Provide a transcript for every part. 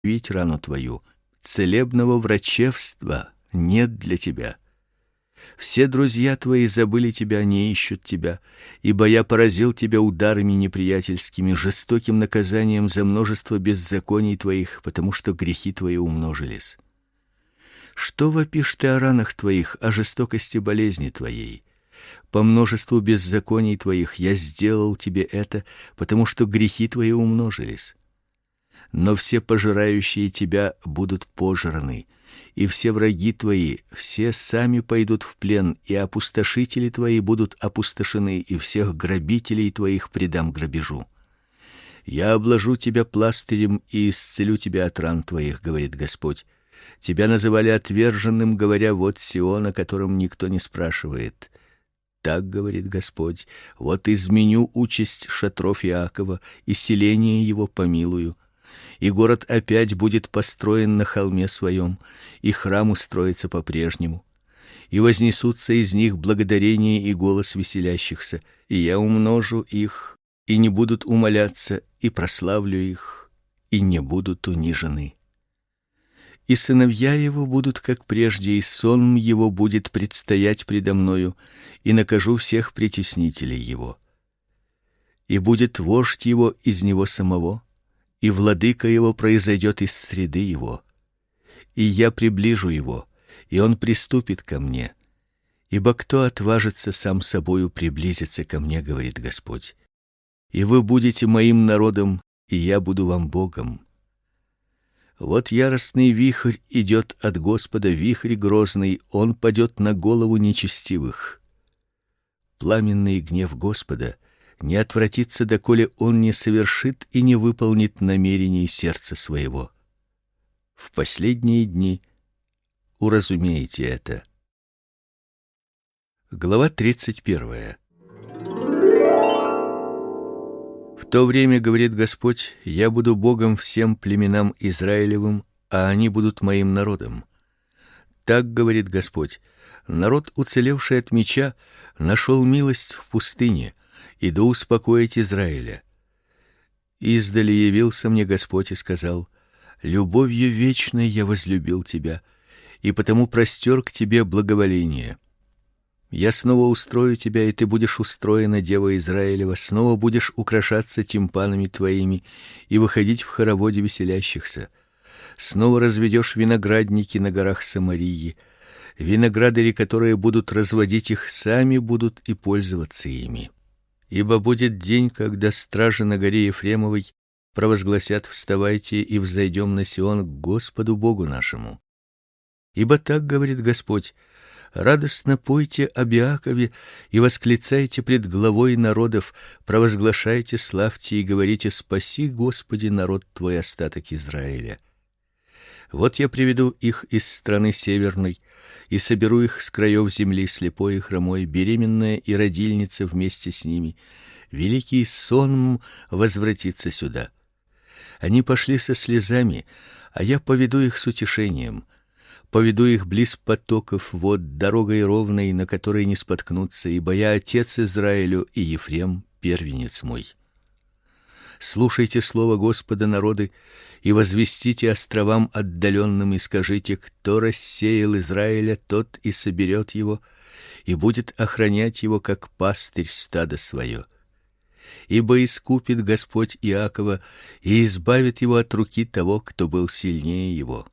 видеть рану твою, целебного врачевства нет для тебя. Все друзья твои забыли тебя, не ищут тебя, ибо я поразил тебя ударами неприятельскими, жестоким наказанием за множество беззаконий твоих, потому что грехи твои умножились. Что вопишь ты о ранах твоих, о жестокости болезни твоей? По множеству беззаконий твоих я сделал тебе это, потому что грехи твои умножились. Но все пожирающие тебя будут пожраны, и все враги твои, все сами пойдут в плен, и опустошители твои будут опустошены, и всех грабителей твоих предам грабежу. Я обложу тебя пластырем и исцелю тебя от ран твоих, говорит Господь. Тебя называли отверженным, говоря: вот Сион, о котором никто не спрашивает. Так говорит Господь: вот изменю участь шатров Иакова, и селение его помилую. И город опять будет построен на холме своем, и храм устроится по-прежнему. И вознесутся из них благодарение и голос веселящихся, и я умножу их, и не будут умоляться, и прославлю их, и не будут унижены. И сыновья его будут как прежде, и сон его будет предстоять предо мною, и накажу всех притеснителей его. И будет вождь его из него самого, и владыка его произойдет из среды его. И я приближу его, и он приступит ко мне. Ибо кто отважится сам собою приблизиться ко мне, говорит Господь. И вы будете моим народом, и я буду вам Богом. Вот яростный вихрь идет от Господа, вихрь грозный, он падет на голову нечестивых. Пламенный гнев Господа не отвратится, доколе он не совершит и не выполнит намерений сердца своего. В последние дни уразумеете это. Глава 31. В то время, говорит Господь, я буду Богом всем племенам Израилевым, а они будут моим народом. Так говорит Господь: народ, уцелевший от меча, нашел милость в пустыне, и да успокоить Израиля. Издали явился мне Господь и сказал: любовью вечной я возлюбил тебя, и потому простер к тебе благоволение. Я снова устрою тебя, и ты будешь устроена, дева Израилева, снова будешь украшаться тимпанами твоими и выходить в хороводе веселящихся. Снова разведешь виноградники на горах Самарии, виноградари, которые будут разводить их, сами будут и пользоваться ими. Ибо будет день, когда стражи на горе Ефремовой провозгласят: вставайте и взойдем на Сион к Господу Богу нашему. Ибо так говорит Господь: радостно пойте об Иакове и восклицайте пред главой народов, провозглашайте, славьте и говорите: спаси, Господи, народ твой, остаток Израиля. Вот я приведу их из страны северной и соберу их с краев земли, слепой и хромой, беременная и родильница вместе с ними. Великий сонм возвратится сюда. Они пошли со слезами, а я поведу их с утешением. Поведу их близ потоков вод, дорогой ровной, на которой не споткнутся, ибо я отец Израилю, и Ефрем первенец мой. Слушайте слово Господа, народы, и возвестите островам отдаленным, и скажите: кто рассеял Израиля, тот и соберет его, и будет охранять его, как пастырь стадо свое. Ибо искупит Господь Иакова и избавит его от руки того, кто был сильнее его.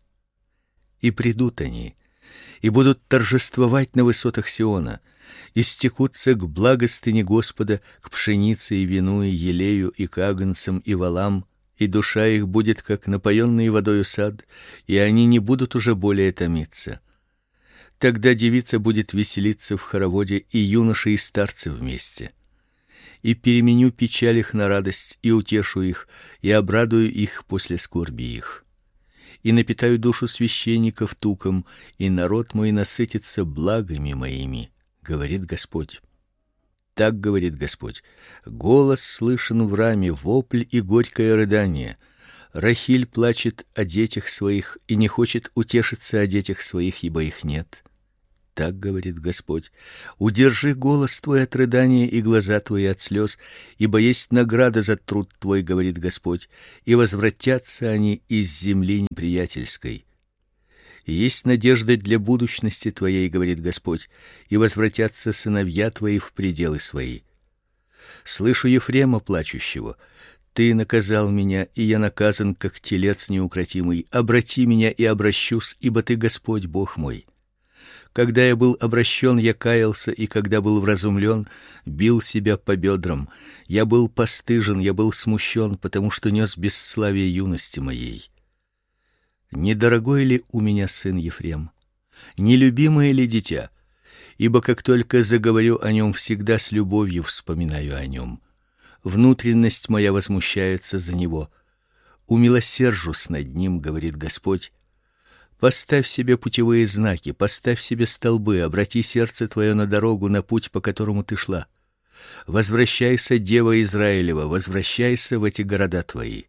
И придут они, и будут торжествовать на высотах Сиона, и стекутся к благостыне Господа, к пшенице и вину и елею и к агнцам и волам, и душа их будет как напоенный водою сад, и они не будут уже более томиться. Тогда девица будет веселиться в хороводе, и юноши и старцы вместе. И переменю печаль их на радость, и утешу их, и обрадую их после скорби их. И напитаю душу священников туком, и народ мой насытится благами моими, говорит Господь. Так говорит Господь: голос слышен в раме, вопль и горькое рыдание. Рахиль плачет о детях своих и не хочет утешиться о детях своих, ибо их нет. Так говорит Господь: удержи голос твой от рыдания и глаза твои от слез, ибо есть награда за труд твой, говорит Господь, и возвратятся они из земли неприятельской. Есть надежда для будущности твоей, говорит Господь, и возвратятся сыновья твои в пределы свои. Слышу Ефрема плачущего: ты наказал меня, и я наказан, как телец неукротимый. Обрати меня, и обращусь, ибо ты Господь Бог мой. Когда я был обращен, я каялся, и когда был вразумлен, бил себя по бедрам. Я был постыжен, я был смущен, потому что нес бесславие юности моей. Недорогой ли у меня сын Ефрем? Нелюбимое ли дитя? Ибо как только заговорю о нем, всегда с любовью вспоминаю о нем. Внутренность моя возмущается за него. Умилосержусь над ним, говорит Господь. Поставь себе путевые знаки, поставь себе столбы, обрати сердце твое на дорогу, на путь, по которому ты шла. Возвращайся, дева Израилева, возвращайся в эти города твои.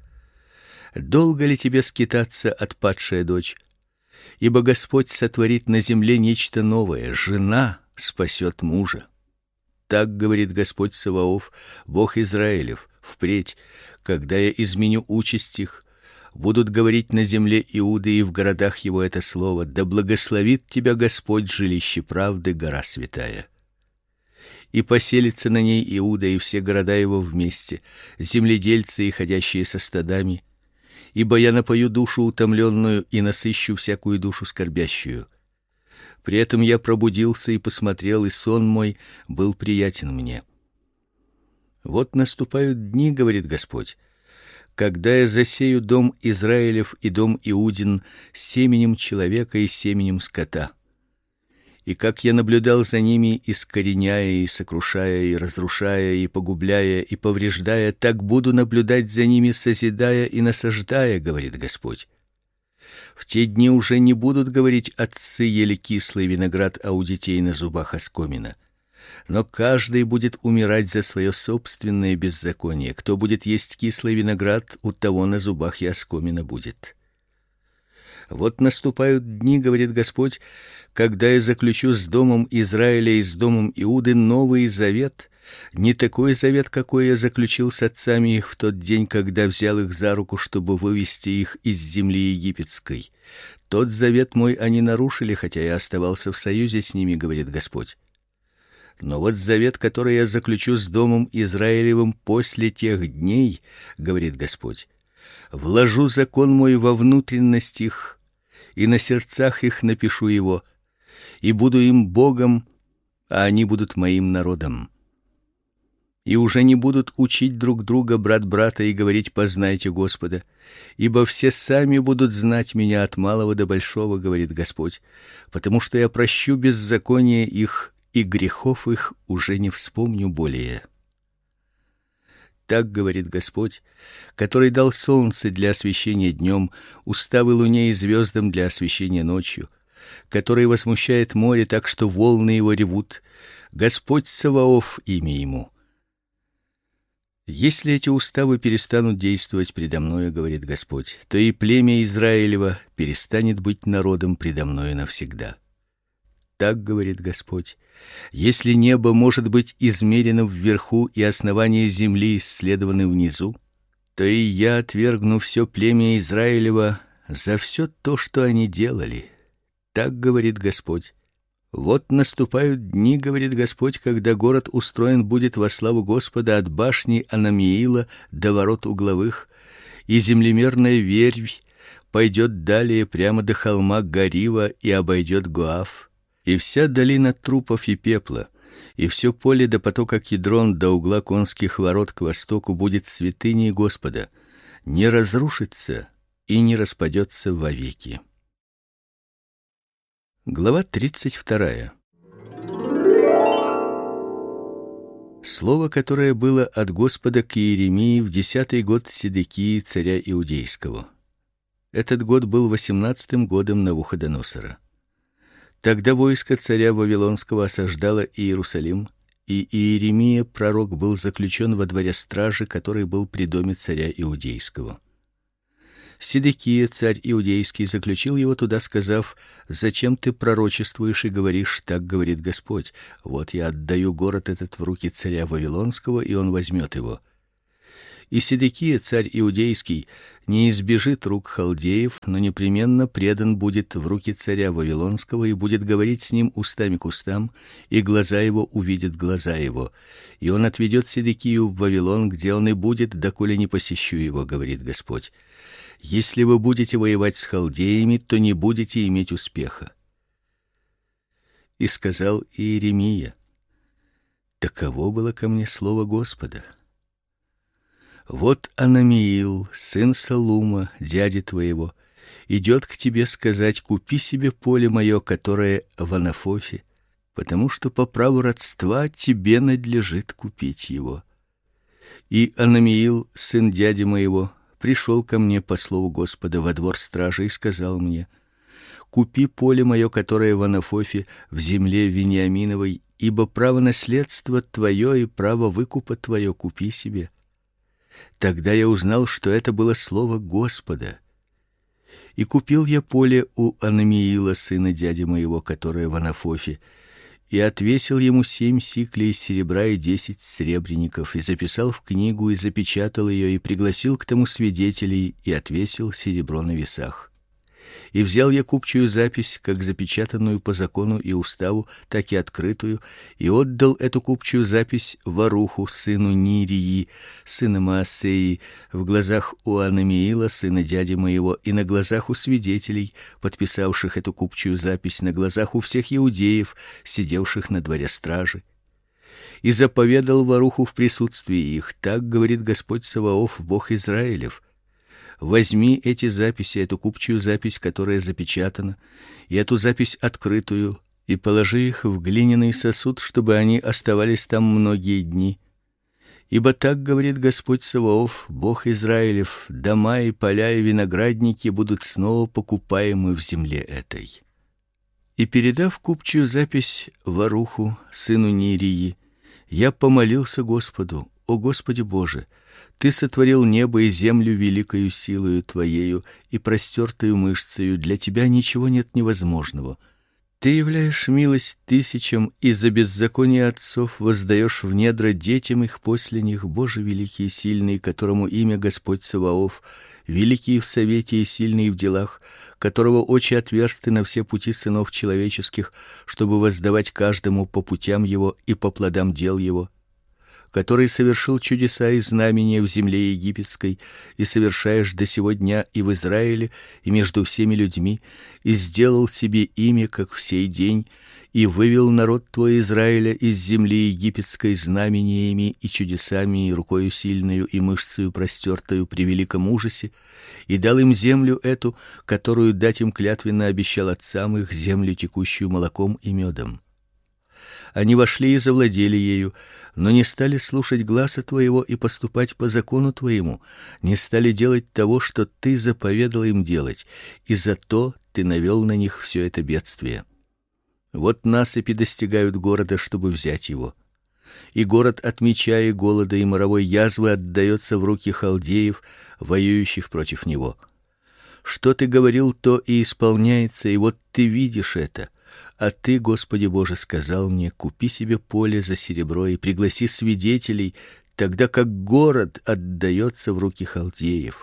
Долго ли тебе скитаться, отпадшая дочь? Ибо Господь сотворит на земле нечто новое: жена спасет мужа. Так говорит Господь Саваоф, Бог Израилев: впредь, когда я изменю участь их, будут говорить на земле Иуды и в городах его это слово: да благословит тебя Господь, жилище правды, гора святая. И поселится на ней Иуда и все города его вместе, земледельцы и ходящие со стадами, ибо я напою душу утомленную и насыщу всякую душу скорбящую. При этом я пробудился и посмотрел, и сон мой был приятен мне. Вот наступают дни, говорит Господь, когда я засею дом Израилев и дом Иудин семенем человека и семенем скота. И как я наблюдал за ними, искореняя и сокрушая и разрушая и погубляя и повреждая, так буду наблюдать за ними, созидая и насаждая, говорит Господь. В те дни уже не будут говорить: отцы ели кислый виноград, а у детей на зубах оскомина. Но каждый будет умирать за свое собственное беззаконие. Кто будет есть кислый виноград, у того на зубах и оскомина будет. Вот наступают дни, говорит Господь, когда я заключу с домом Израиля и с домом Иуды новый завет, не такой завет, какой я заключил с отцами их в тот день, когда взял их за руку, чтобы вывести их из земли египетской. Тот завет мой они нарушили, хотя я оставался в союзе с ними, говорит Господь. Но вот завет, который я заключу с домом Израилевым после тех дней, говорит Господь, вложу закон мой во внутренность их, и на сердцах их напишу его, и буду им Богом, а они будут моим народом. И уже не будут учить друг друга брат брата и говорить: познайте Господа, ибо все сами будут знать меня от малого до большого, говорит Господь, потому что я прощу беззаконие их, и грехов их уже не вспомню более. Так говорит Господь, который дал солнце для освещения днем, уставы луне и звездам для освещения ночью, который возмущает море так, что волны его ревут. Господь Саваоф имя ему. Если эти уставы перестанут действовать предо мною, говорит Господь, то и племя Израилева перестанет быть народом предо мною навсегда. Так говорит Господь: если небо может быть измерено вверху и основания земли исследованы внизу, то и я отвергну все племя Израилева за все то, что они делали. Так говорит Господь. Вот наступают дни, говорит Господь, когда город устроен будет во славу Господа от башни Анамиила до ворот угловых, и землемерная вервь пойдет далее прямо до холма Гарива и обойдет Гоав, и вся долина трупов и пепла, и все поле до потока Кидрон до угла конских ворот к востоку будет святыней Господа, не разрушится и не распадется вовеки. Глава 32. Слово, которое было от Господа к Иеремии в 10-й год Седекии царя Иудейского. Этот год был 18-м годом Навуходоносора. Тогда войско царя Вавилонского осаждало Иерусалим, и Иеремия пророк был заключен во дворе стражи, который был при доме царя Иудейского. Седекия, царь иудейский, заключил его туда, сказав: зачем ты пророчествуешь и говоришь: так говорит Господь: вот я отдаю город этот в руки царя вавилонского, и он возьмет его. И Седекия, царь иудейский, не избежит рук халдеев, но непременно предан будет в руки царя вавилонского и будет говорить с ним устами к устам, и глаза его увидят глаза его. И он отведет Седекию в Вавилон, где он и будет, доколе не посещу его, говорит Господь. Если вы будете воевать с халдеями, то не будете иметь успеха. И сказал Иеремия: таково было ко мне слово Господа. Вот Анамиил, сын Салума, дяди твоего, идет к тебе сказать: купи себе поле мое, которое в Анафофе, потому что по праву родства тебе надлежит купить его. И Анамиил, сын дяди моего, пришел ко мне по слову Господа во двор стражи и сказал мне: купи поле мое, которое в Анафофе, в земле Вениаминовой, ибо право наследства твое и право выкупа твое купи себе. Тогда я узнал, что это было слово Господа. И купил я поле у Анамиила, сына дяди моего, которое в Анафофе, и отвесил ему 7 сиклей серебра и 10 сребреников, и записал в книгу, и запечатал ее, и пригласил к тому свидетелей, и отвесил серебро на весах. И взял я купчую запись, как запечатанную по закону и уставу, так и открытую, и отдал эту купчую запись Варуху, сыну Нирии, сына Маасеи, в глазах у Анамиила, сына дяди моего, и на глазах у свидетелей, подписавших эту купчую запись, на глазах у всех иудеев, сидевших на дворе стражи. И заповедал Варуху в присутствии их: так говорит Господь Саваоф, Бог Израилев: возьми эти записи, эту купчую запись, которая запечатана, и эту запись открытую, и положи их в глиняный сосуд, чтобы они оставались там многие дни. Ибо так говорит Господь Саваоф, Бог Израилев: дома и поля и виноградники будут снова покупаемы в земле этой. И передав купчую запись Варуху, сыну Нирии, я помолился Господу: о Господи Боже, Ты сотворил небо и землю великою силою Твоею и простертою мышцею, для Тебя ничего нет невозможного. Ты являешь милость тысячам, и за беззаконие отцов воздаешь в недра детям их после них, Боже великий и сильный, которому имя Господь Саваоф, великий в совете и сильный в делах, которого очи отверсты на все пути сынов человеческих, чтобы воздавать каждому по путям его и по плодам дел его, который совершил чудеса и знамения в земле египетской, и совершаешь до сего дня и в Израиле, и между всеми людьми, и сделал себе имя, как в сей день, и вывел народ твой Израиля из земли египетской знамениями и чудесами, и рукою сильною, и мышцею простертою при великом ужасе, и дал им землю эту, которую дать им клятвенно обещал отцам их, землю, текущую молоком и медом. Они вошли и завладели ею, но не стали слушать гласа твоего и поступать по закону твоему, не стали делать того, что ты заповедал им делать, и зато ты навел на них все это бедствие. Вот насыпи достигают города, чтобы взять его. И город от меча и голода и моровой язвы отдается в руки халдеев, воюющих против него. Что ты говорил, то и исполняется, и вот ты видишь это. А ты, Господи Боже, сказал мне: купи себе поле за серебро и пригласи свидетелей, тогда как город отдается в руки халдеев.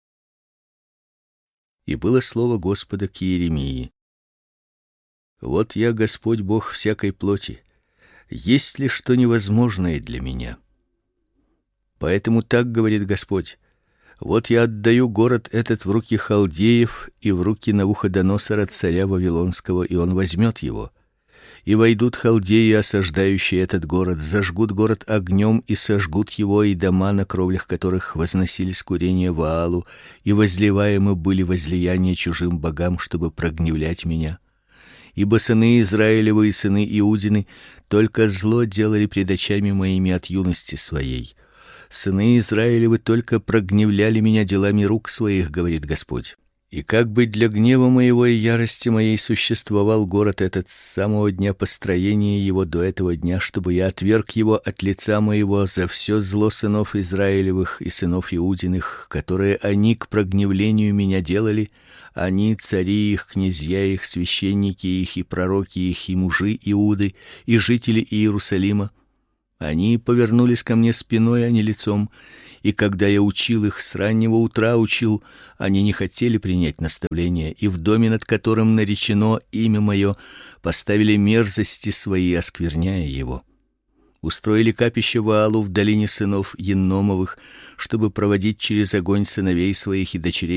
И было слово Господа к Иеремии: вот я, Господь Бог всякой плоти, есть ли что невозможное для меня? Поэтому так говорит Господь: вот я отдаю город этот в руки халдеев и в руки Навуходоносора, царя вавилонского, и он возьмет его. И войдут халдеи, осаждающие этот город, зажгут город огнем и сожгут его, и дома, на кровлях которых возносились курения Ваалу, и возливаемы были возлияния чужим богам, чтобы прогневлять меня. Ибо сыны Израилевы и сыны Иудины только зло делали пред очами моими от юности своей. Сыны Израилевы только прогневляли меня делами рук своих, говорит Господь. И как бы для гнева моего и ярости моей существовал город этот с самого дня построения его до этого дня, чтобы я отверг его от лица моего за все зло сынов Израилевых и сынов Иудиных, которые они к прогневлению меня делали, они, цари их, князья их, священники их и пророки их, и мужи Иуды, и жители Иерусалима. Они повернулись ко мне спиной, а не лицом, и когда я учил их, с раннего утра учил, они не хотели принять наставления, и в доме, над которым наречено имя мое, поставили мерзости свои, оскверняя его. Устроили капище Ваалу в долине сынов Енномовых, чтобы проводить через огонь сыновей своих и дочерей